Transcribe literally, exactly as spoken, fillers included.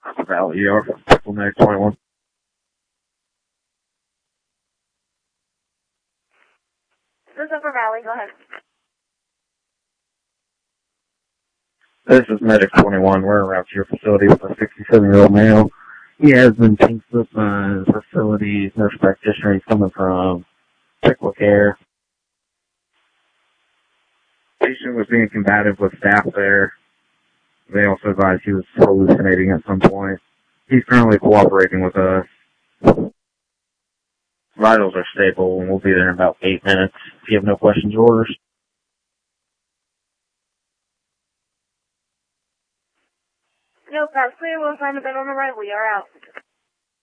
Valley E R, Triple Neck twenty-one. This is Upper Valley, go ahead. This is Medic twenty-one. We're around to your facility with a sixty-seven-year-old male. He has been pinked up by his facility nurse practitioner. He's coming from Pickle Care. Patient was being combative with staff there. They also advised he was hallucinating at some point. He's currently cooperating with us. Vitals are stable, and we'll be there in about eight minutes. If you have no questions or orders. No, that's clear. We'll find a bed on the right. We are out.